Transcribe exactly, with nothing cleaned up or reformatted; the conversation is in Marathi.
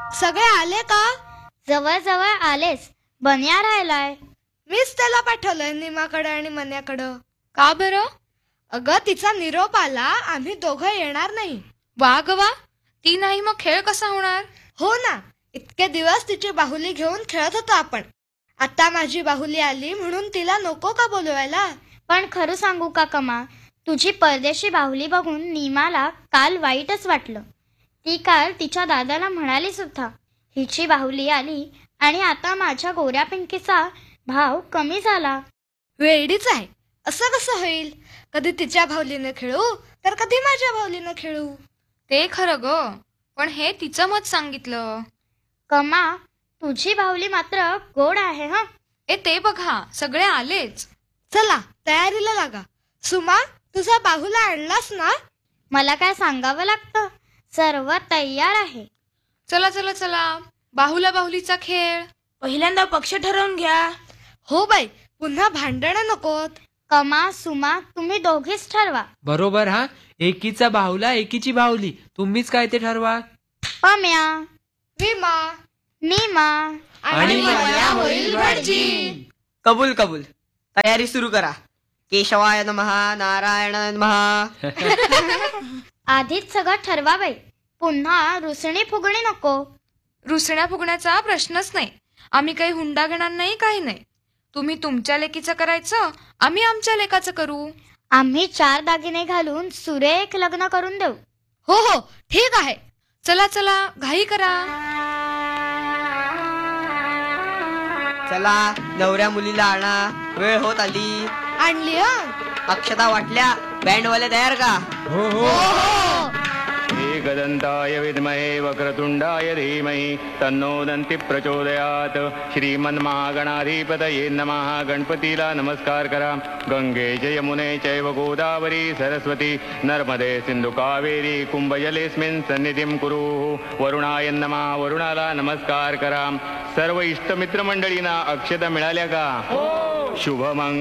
सगळे आले का? जवळ जवळ आलेच. बन्या राहिलाय. मीच त्याला पाठवलंय निमाकडे आणि मन्याकडं. का बरं? अगं तिचा निरोप आला, आम्ही दोघं येणार नाही. वा ग वा, ती नाही मग खेळ कसा होणार? हो ना, इतके दिवस तिची बाहुली घेऊन खेळत होतो आपण. आता माझी बाहुली आली म्हणून तिला नको का बोलवायला? पण खरं सांगू का कमा, तुझी परदेशी बाहुली बघून नीमाला काल वाईटच वाटलं. ती काल तिच्या दादाला म्हणाली सुद्धा, हिची बाहुली आली आणि आता माझ्या गोऱ्या पिंकीचा भाव कमी झाला. वेडीच आहे. असं कसं होईल? कधी तिच्या बाहुलीने खेळू तर कधी माझ्या बाहुलीने खेळू. ते खरं ग, पण हे तिचं मत सांगितलं. कमा, तुझी बाहुली मात्र गोड आहे. हं, ए ते बघा, सगळे आलेच. चला तयारीला लागा. सुमा, तुझा बाहुला आणलास ना? मला काय सांगावं लागतं? सर्व तयार आहे. चला चला चला, बाहुला बाहुलीचा खेळ. पहिल्यांदा पक्ष ठरवून घ्या. हो बाई, पुन्हा भांडणं नकोत. कमा, सुमा, तुम्ही दोघीच ठरवा. बरोबर. हा, एकीचा बाहुला एकीची बाहुली, तुम्हीच काय ते ठरवा. पम्या, विमा नीमा आणि मजा होईल भटजी. कबूल कबूल. तयारी सुरू करा. केशवाय नमः, नारायणाय नमः. आधीच सगळं ठरवा बाई. पुन्हा रुसणी फुगणी नको. रुसण्या फुगण्याचा प्रश्नच नाही. आम्ही काही हुंडा घेणार नाही, काही नाही. तुम्ही तुमच्या लेकीचं करायचं, आम्ही आमच्या लेकाचं करू. आम्ही चार दागिने घालून सुरेख लग्न करून देऊ. हो हो, ठीक आहे. चला चला, घाई करा. चला, नवऱ्या मुलीला आणा. वेळ होत आली. आणली हं. अक्षता वाटल्या. बँडवाले तयार का? हो हो. एकदंताय विद्महे वक्रतुंडाय धीमहि तन्नो दन्ति प्रचोदयात. श्रीमन्महागणाधिपतये नमः. गणपतीला नमस्कार करा. गंगे च यमुने चैव गोदावरी सरस्वती नर्मदे सिंधु कावेरी कुंभजलेस्मिन् सन्निधिं कुरु. वरुणाय नमः. वरुणाला नमस्कार करा. सर्व इष्टमित्र मंडळींना अक्षता मिळाल्या का? शुभमंगल.